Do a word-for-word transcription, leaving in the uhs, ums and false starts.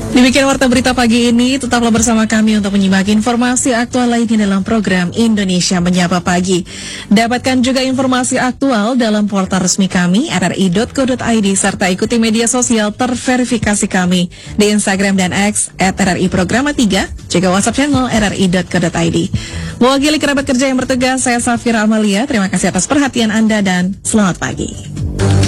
Demikian warta berita pagi ini, tetaplah bersama kami untuk menyimak informasi aktual lainnya dalam program Indonesia Menyapa Pagi. Dapatkan juga informasi aktual dalam portal resmi kami r r i dot co dot i d serta ikuti media sosial terverifikasi kami di Instagram dan X at r r i programa tiga, juga WhatsApp channel r r i dot co dot i d. Mewakili kerabat kerja yang bertugas, saya Safira Amalia. Terima kasih atas perhatian Anda dan selamat pagi.